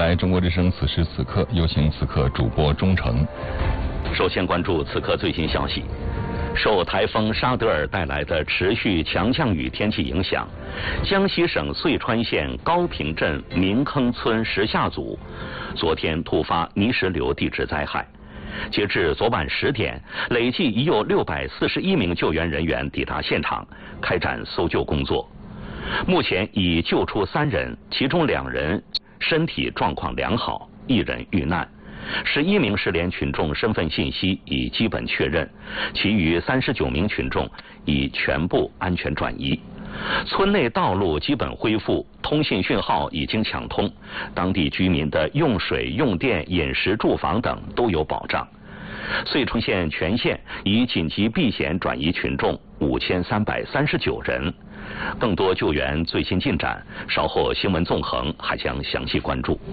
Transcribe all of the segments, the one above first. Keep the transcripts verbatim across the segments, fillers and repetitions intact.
来中国之声此时此刻，有请此刻主播钟诚。 首先关注此刻最新消息。受台风沙德尔带来的持续强降雨天气影响，江西省遂川县高坪镇明坑村石下组昨天突发泥石流地质灾害。截至昨晚十点，累计已有六百四十一名救援人员抵达现场，开展搜救工作。目前已救出三人，其中两人身体状况良好，一人遇难。十一名失联群众身份信息已基本确认，其余三十九名群众已全部安全转移。村内道路基本恢复，通信讯号已经抢通，当地居民的用水、用电、饮食、住房等都有保障。遂川县全县已紧急避险转移群众五千三百三十九人。更多救援最新进展，稍后新闻纵横还将详细关注。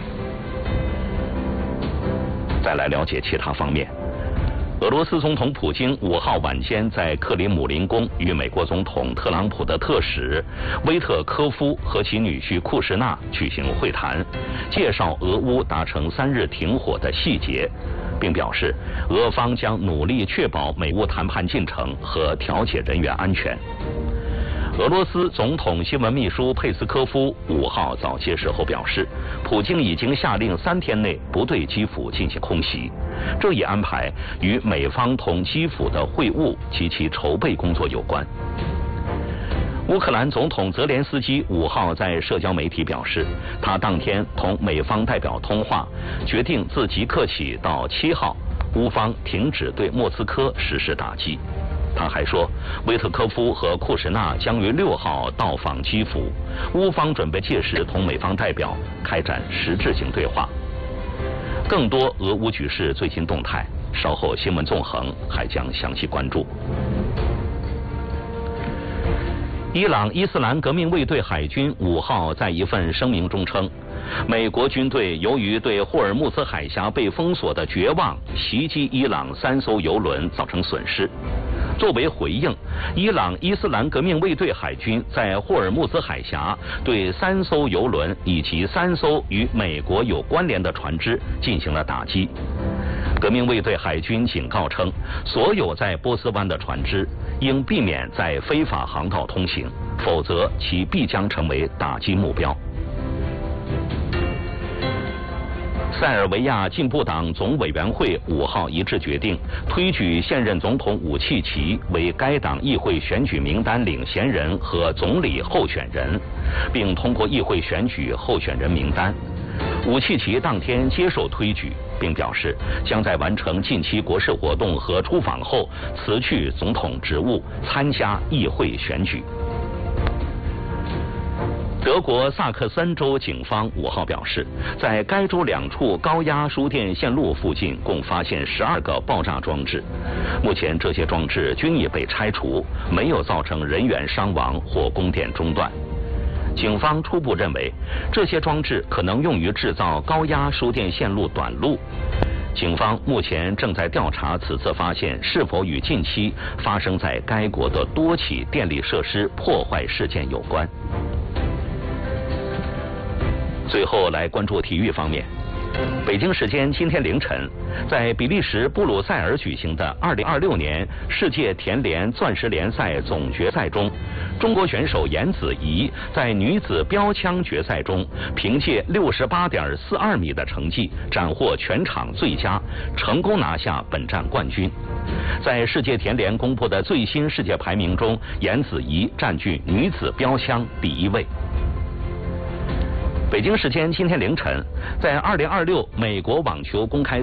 再来了解其他方面。俄罗斯总统普京五号晚间在克里姆林宫与美国总统特朗普的特使威特科夫和其女婿库什纳举行会谈，介绍俄乌达成三日停火的细节，并表示俄方将努力确保美乌谈判进程和调解人员安全。俄罗斯总统新闻秘书佩斯科夫五号早些时候表示，普京已经下令三天内不对基辅进行空袭，这一安排与美方同基辅的会晤及其筹备工作有关。乌克兰总统泽连斯基五号在社交媒体表示，他当天同美方代表通话，决定自即刻起到七号，乌方停止对莫斯科实施打击。他还说，威特科夫和库什纳将于六号到访基辅，乌方准备届时同美方代表开展实质性对话。更多俄乌局势最新动态，稍后新闻纵横还将详细关注。伊朗伊斯兰革命卫队海军五号在一份声明中称，美国军队由于对霍尔木兹海峡被封锁的绝望，袭击伊朗三艘油轮造成损失。作为回应，伊朗伊斯兰革命卫队海军在霍尔木兹海峡对三艘油轮以及三艘与美国有关联的船只进行了打击。革命卫队海军警告称，所有在波斯湾的船只应避免在非法航道通行，否则其必将成为打击目标。塞尔维亚进步党总委员会五号一致决定推举现任总统武契奇为该党议会选举名单领衔人和总理候选人，并通过议会选举候选人名单。武契奇当天接受推举，并表示将在完成近期国事活动和出访后辞去总统职务，参加议会选举。德国萨克森州警方五号表示，在该州两处高压输电线路附近共发现十二个爆炸装置，目前这些装置均已被拆除，没有造成人员伤亡或供电中断。警方初步认为，这些装置可能用于制造高压输电线路短路。警方目前正在调查此次发现是否与近期发生在该国的多起电力设施破坏事件有关。最后来关注体育方面。北京时间今天凌晨，在比利时布鲁塞尔举行的二零二六年世界田联钻石联赛总决赛中，中国选手颜子怡在女子标枪决赛中凭借六十八点四二米的成绩斩获全场最佳，成功拿下本站冠军。在世界田联公布的最新世界排名中，颜子怡占据女子标枪第一位。北京时间今天凌晨，在二零二六美国网球公开